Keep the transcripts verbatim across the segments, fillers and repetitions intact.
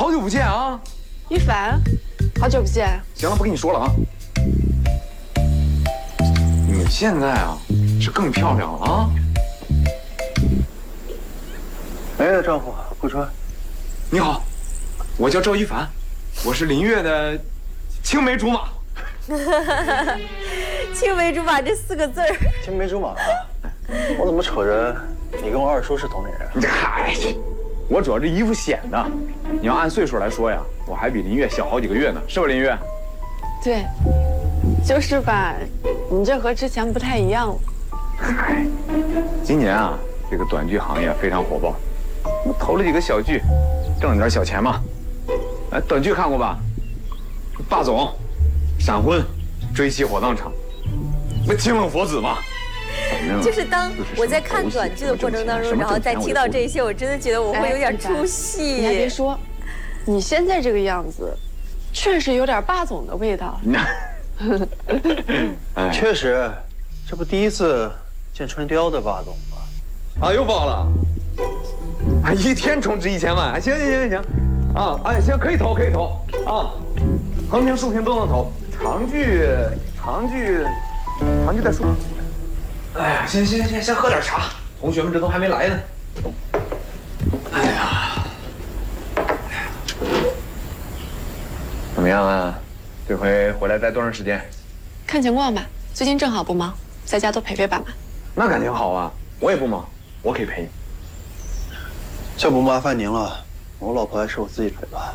好久不见啊！ 一凡，好久不见。 行了，不跟你说了啊。你现在啊是更漂亮了啊！ 哎，丈夫，顾川， 你好，我叫赵一凡，我是林月的青梅竹马。 青梅竹马这四个字儿， 青梅竹马，我怎么瞅着你跟我二叔是同龄人？ 嗨，我主要这衣服显的。你要按岁数来说呀，我还比林月小好几个月呢，是吧，林月？ 对，就是吧，你这和之前不太一样了。 嗨，今年啊，这个短剧行业非常火爆，我投了几个小剧，挣了点小钱嘛。哎，短剧看过吧？霸总、闪婚、追妻火葬场，那清冷佛子嘛。 就是当我在看短剧的过程当中，然后再听到这些，我真的觉得我会有点出戏。 你还别说，你现在这个样子，确实有点霸总的味道。 确实，这不第一次见春雕的霸总吗？ 啊，又爆了！啊，一天充值一千万，行行行行，啊，哎，行，可以投，可以投啊，横屏、竖屏都能投。长剧，长剧，长剧再说。哎呀，先先先先喝点茶，同学们这都还没来呢。哎呀，怎么样啊？这回回来待多长时间？ 看情况吧，最近正好不忙，在家多陪陪爸妈。 那感情好啊，我也不忙，我可以陪你。 这不麻烦您了，我老婆还是我自己陪吧。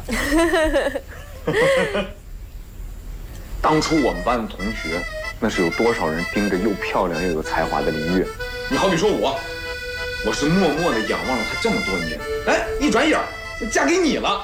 当初我们班的同学，那是有多少人盯着又漂亮又有才华的林月？你好比说我，我是默默地仰望了她这么多年，哎，一转眼就嫁给你了。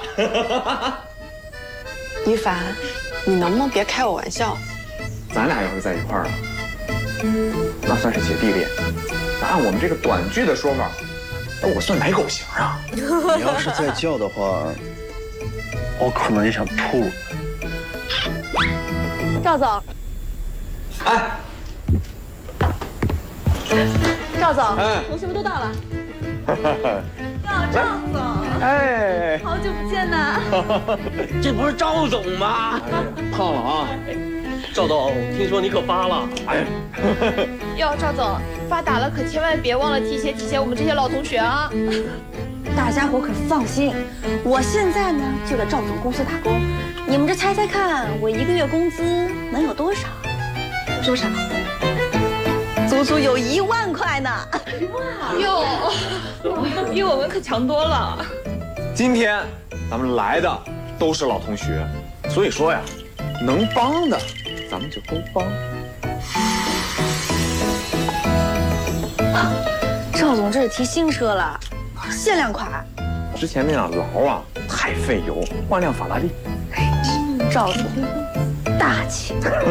一凡，你能不能别开我玩笑？ 咱俩要是在一块儿了，那算是姐弟恋。那按我们这个短剧的说法，那我算奶狗型啊。 你要是再叫的话，我可能也想吐。 赵总， 哎， 赵总， 哎同学们都到了。哇，赵总， 哎， 好久不见呐！ 这不是赵总吗？ 胖了啊！ 赵总，听说你可发了？ 哎， 哟，赵总，发达了可千万别忘了提携提携我们这些老同学啊！ 大家伙可放心，我现在呢就在赵总公司打工。你们这猜猜看，我一个月工资能有多少？多少？足足有一万块呢！ 哟，比我们可强多了。 今天咱们来的都是老同学，所以说呀，能帮的咱们就都帮。 啊，赵总这是提新车了，限量款。 之前那辆劳啊太费油，换辆法拉利。 赵总大气。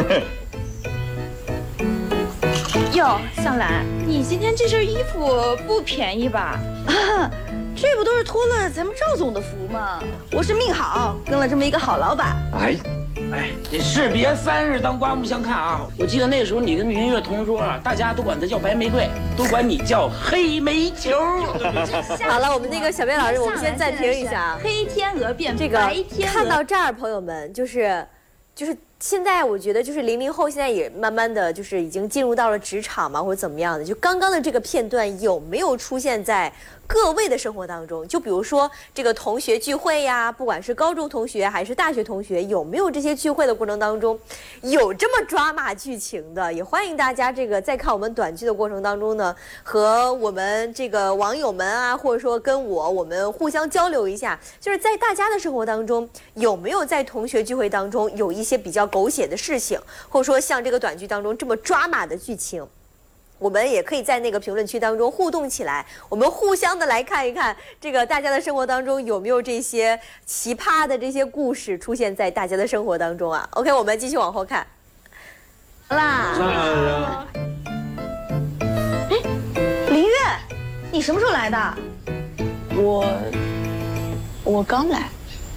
哟，向兰，你今天这身衣服不便宜吧？ 啊，这不都是托了咱们赵总的福吗？我是命好，跟了这么一个好老板。 哎， 哎，你士别三日，当刮目相看啊！我记得那时候你跟林月同桌啊，大家都管她叫白玫瑰，都管你叫黑煤球。 好了，我们那个小编老师，我们先暂停一下啊。 黑天鹅变这个白天鹅。 看到这儿，朋友们，就是就是现在，我觉得就是零零后现在也慢慢的就是已经进入到了职场嘛，或者怎么样的。就刚刚的这个片段有没有出现在各位的生活当中？就比如说这个同学聚会呀，不管是高中同学还是大学同学，有没有这些聚会的过程当中有这么抓马剧情的？也欢迎大家这个在看我们短剧的过程当中呢，和我们这个网友们啊，或者说跟我我们互相交流一下，就是在大家的生活当中有没有在同学聚会当中有一些比较狗血的事情，或者说像这个短剧当中这么抓马的剧情。我们也可以在那个评论区当中互动起来，我们互相的来看一看，这个大家的生活当中有没有这些奇葩的这些故事出现在大家的生活当中啊 ？OK， 我们继续往后看。好啦，哎，林月，你什么时候来的？ 我我刚来。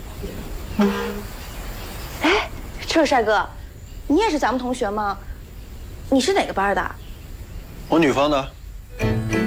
哎，这位帅哥，你也是咱们同学吗？你是哪个班的？ 我女方的。